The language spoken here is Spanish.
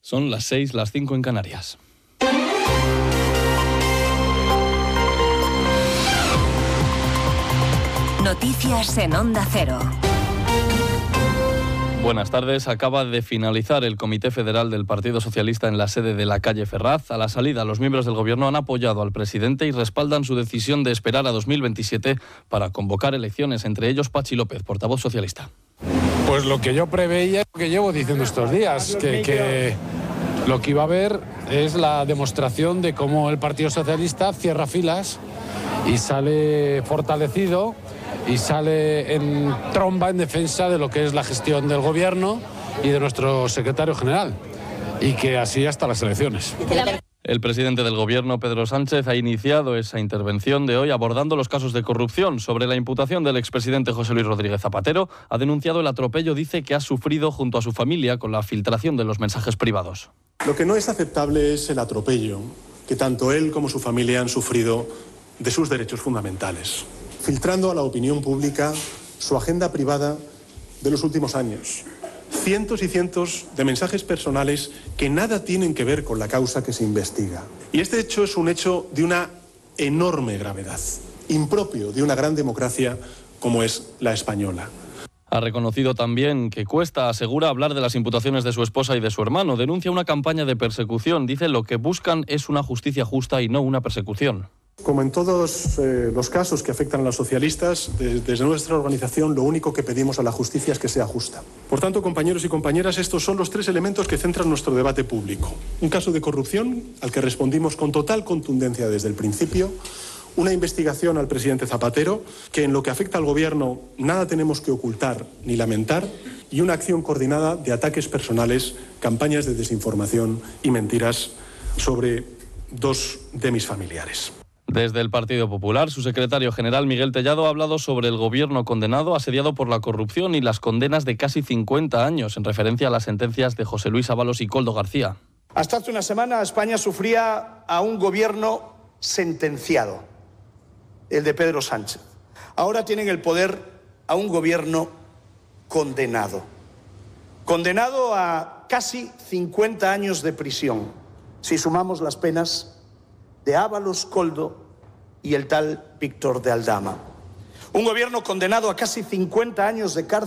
Son las 6, las 5 en Canarias. Noticias en Onda Cero. Buenas tardes. Acaba de finalizar el Comité Federal del Partido Socialista en la sede de la calle Ferraz. A la salida, los miembros del Gobierno han apoyado al presidente y respaldan su decisión de esperar a 2027 para convocar elecciones, entre ellos Patxi López, portavoz socialista. Pues lo que yo preveía, lo que llevo diciendo estos días, que lo que iba a haber es la demostración de cómo el Partido Socialista cierra filas y sale fortalecido y sale en tromba en defensa de lo que es la gestión del Gobierno y de nuestro secretario general, y que así hasta las elecciones. El presidente del Gobierno, Pedro Sánchez, ha iniciado esa intervención de hoy abordando los casos de corrupción. Sobre la imputación del expresidente José Luis Rodríguez Zapatero, ha denunciado el atropello, dice, que ha sufrido junto a su familia con la filtración de los mensajes privados. Lo que no es aceptable es el atropello que tanto él como su familia han sufrido de sus derechos fundamentales, filtrando a la opinión pública su agenda privada de los últimos años. Cientos y cientos de mensajes personales que nada tienen que ver con la causa que se investiga. Y este hecho es un hecho de una enorme gravedad, impropio de una gran democracia como es la española. Ha reconocido también que cuesta, asegura, hablar de las imputaciones de su esposa y de su hermano. Denuncia una campaña de persecución. Dice lo que buscan es una justicia justa y no una persecución. Como en todos los casos que afectan a los socialistas, desde nuestra organización lo único que pedimos a la justicia es que sea justa. Por tanto, compañeros y compañeras, estos son los tres elementos que centran nuestro debate público. Un caso de corrupción al que respondimos con total contundencia desde el principio. Una investigación al presidente Zapatero, que en lo que afecta al Gobierno nada tenemos que ocultar ni lamentar. Y una acción coordinada de ataques personales, campañas de desinformación y mentiras sobre dos de mis familiares. Desde el Partido Popular, su secretario general Miguel Tellado ha hablado sobre el Gobierno condenado, asediado por la corrupción y las condenas de casi 50 años, en referencia a las sentencias de José Luis Ábalos y Koldo García. Hasta hace una semana España sufría a un Gobierno sentenciado, el de Pedro Sánchez. Ahora tienen el poder a un Gobierno condenado. Condenado a casi 50 años de prisión, si sumamos las penas de Ábalos, Koldo y el tal Víctor de Aldama. Un Gobierno condenado a casi 50 años de cárcel